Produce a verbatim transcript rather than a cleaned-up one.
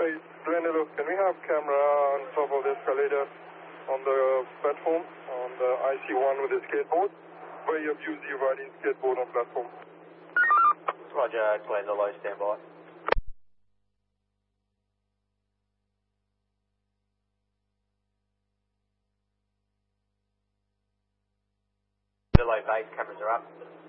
Hi, Glenello. Can we have camera on top of the escalator on the platform, on the I C one with the skateboard, where you have used the riding skateboard on platform? Roger, Glenello, stand by. Glenello base cameras are up.